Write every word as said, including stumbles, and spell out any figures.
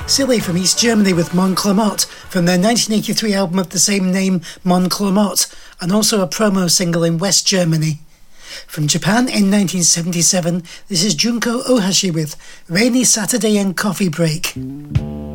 Silly from East Germany with Mon Clamott from their nineteen eighty-three album of the same name, Mon Clamott, and also a promo single in West Germany. From Japan in nineteen seventy-seven, this is Junko Ohashi with Rainy Saturday and Coffee Break.